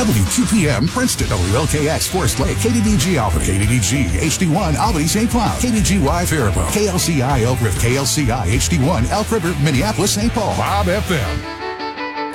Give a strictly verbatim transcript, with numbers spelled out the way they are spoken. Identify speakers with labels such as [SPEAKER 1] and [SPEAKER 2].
[SPEAKER 1] W Q P M, Princeton, W L K X, Forest Lake, K D D G Alpha, K D D G, H D one, Albany, Saint Cloud, K D G Y, Faribault, K L C I, Elk River, K L C I, H D one, Elk River, Minneapolis, Saint Paul.
[SPEAKER 2] Bob F M.